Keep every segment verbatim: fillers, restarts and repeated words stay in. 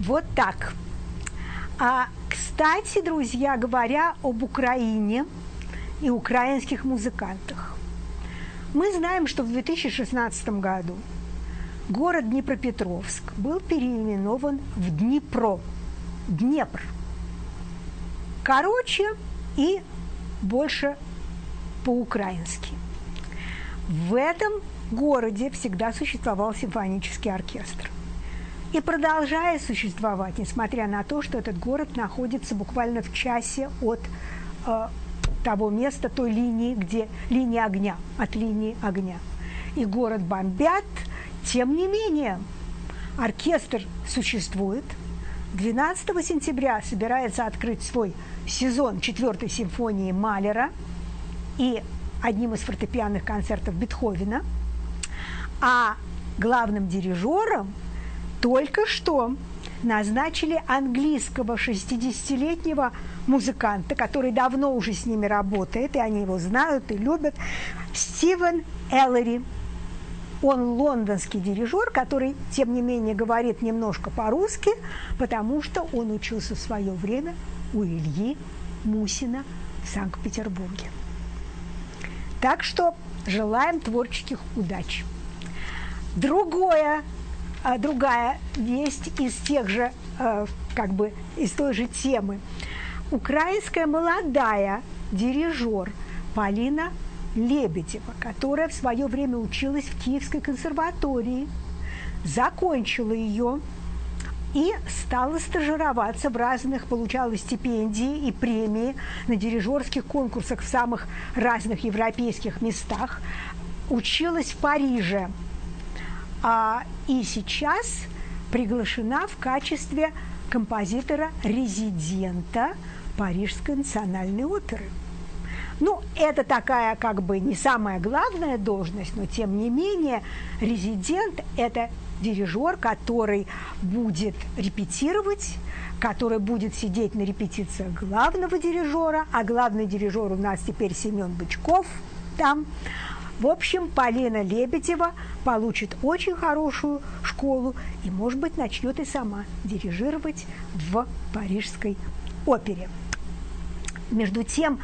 Вот так. А, кстати, друзья, говоря об Украине и украинских музыкантах, мы знаем, что в две тысячи шестнадцатом году город Днепропетровск был переименован в Днепро, Днепр. Короче и больше по-украински. В этом городе всегда существовал симфонический оркестр. И продолжая существовать, несмотря на то, что этот город находится буквально в часе от э, того места, той линии, где линия огня, от линии огня. И город бомбят, тем не менее, оркестр существует. двенадцатого сентября собирается открыть свой сезон четвертой симфонии Малера и одним из фортепианных концертов Бетховена. А главным дирижером только что назначили английского шестидесятилетнего музыканта, который давно уже с ними работает, и они его знают и любят, Стивен Эллери. Он лондонский дирижер, который, тем не менее, говорит немножко по-русски, потому что он учился в свое время у Ильи Мусина в Санкт-Петербурге. Так что желаем творческих удач. Другое Другая весть из тех же, как бы, из той же темы. Украинская молодая дирижер Полина Лебедева, которая в свое время училась в Киевской консерватории, закончила ее и стала стажироваться в разных, получала стипендии и премии на дирижерских конкурсах в самых разных европейских местах, училась в Париже. А, и сейчас приглашена в качестве композитора-резидента Парижской национальной оперы. Ну, это такая, как бы, не самая главная должность, но, тем не менее, резидент – это дирижер, который будет репетировать, который будет сидеть на репетициях главного дирижера, а главный дирижер у нас теперь Семен Бычков там. В общем, Полина Лебедева получит очень хорошую школу и, может быть, начнет и сама дирижировать в Парижской опере. Между тем,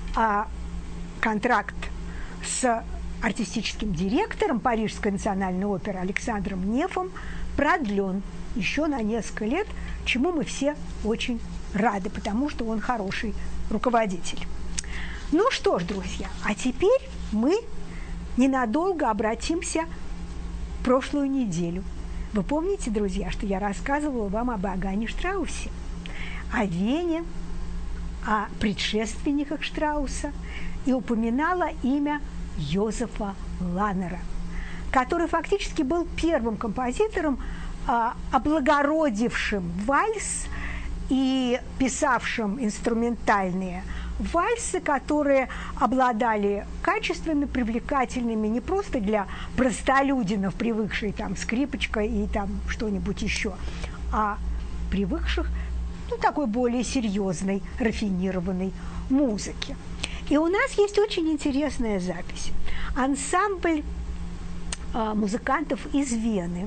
контракт с артистическим директором Парижской национальной оперы Александром Нефом продлен еще на несколько лет, чему мы все очень рады, потому что он хороший руководитель. Ну что ж, друзья, а теперь мы ненадолго обратимся в прошлую неделю. Вы помните, друзья, что я рассказывала вам об Иоганне Штраусе, о Вене, о предшественниках Штрауса и упоминала имя Йозефа Ланнера, который фактически был первым композитором, облагородившим вальс и писавшим инструментальные вальсы, которые обладали качествами привлекательными не просто для простолюдинов, привыкших там скрипочкой и там что-нибудь еще, а привыкших, ну, такой более серьезной, рафинированной музыке. И у нас есть очень интересная запись. Ансамбль э, музыкантов из Вены,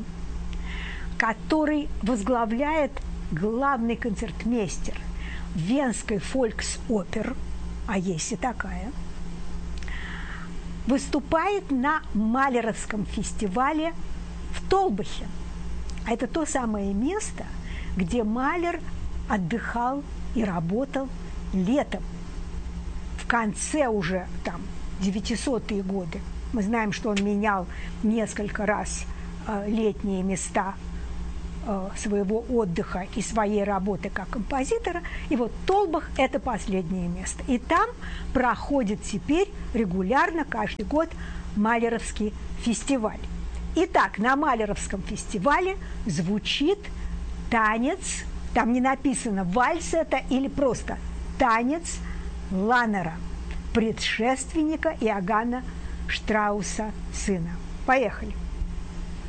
который возглавляет главный концертмейстер Венской фолькс-опер, а есть и такая, выступает на Малеровском фестивале в Толбахе. А это то самое место, где Малер отдыхал и работал летом. В конце уже там девятисотые годы. Мы знаем, что он менял несколько раз э, летние места своего отдыха и своей работы как композитора. И вот Толбах – это последнее место. И там проходит теперь регулярно, каждый год, Малеровский фестиваль. Итак, на Малеровском фестивале звучит танец, там не написано вальс это или просто танец Ланнера, предшественника Иоганна Штрауса сына. Поехали.